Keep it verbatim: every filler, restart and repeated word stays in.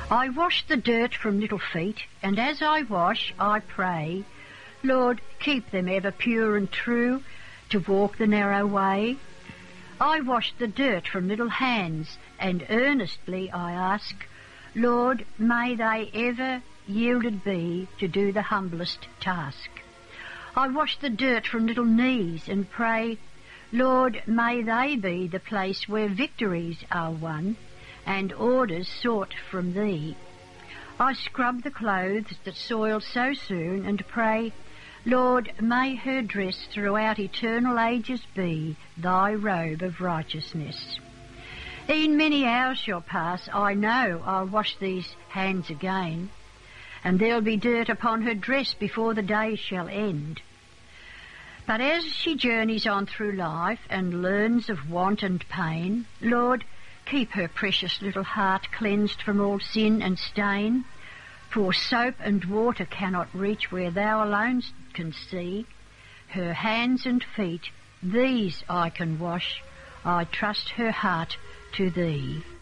I wash the dirt from little feet, and as I wash, I pray, Lord, keep them ever pure and true to walk the narrow way. I wash the dirt from little hands, and earnestly I ask, Lord, may they ever yielded be to do the humblest task. I wash the dirt from little knees and pray, Lord, may they be the place where victories are won and orders sought from Thee. I scrub the clothes that soil so soon and pray, Lord, may her dress throughout eternal ages be Thy robe of righteousness. E'en many hours shall pass, I know I'll wash these hands again, and there'll be dirt upon her dress before the day shall end. But as she journeys on through life and learns of want and pain, Lord, keep her precious little heart cleansed from all sin and stain, for soap and water cannot reach where Thou alone can see. Her hands and feet, these I can wash. I trust her heart to Thee.